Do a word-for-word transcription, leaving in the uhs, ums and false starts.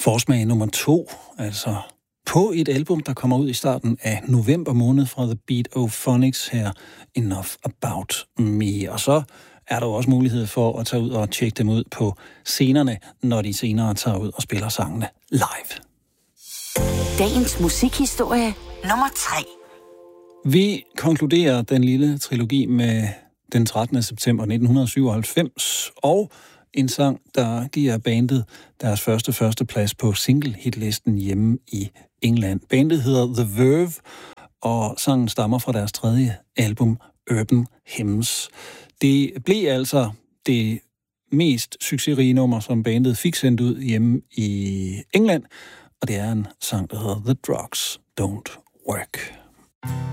Forsmag nummer to, altså på et album, der kommer ud i starten af november måned fra The Beatophonics her, Enough About Me. Og så er der jo også mulighed for at tage ud og tjekke dem ud på scenerne, når de senere tager ud og spiller sangene live. Dagens musikhistorie nummer tre. Vi konkluderer den lille trilogi med den trettende september nitten syvoghalvfems, og en sang, der giver bandet deres første førsteplads på single-hitlisten hjemme i England. Bandet hedder The Verve, og sangen stammer fra deres tredje album, Urban Hymns. Det blev altså det mest succesrige nummer, som bandet fik sendt ud hjemme i England, og det er en sang, der hedder The Drugs Don't Work.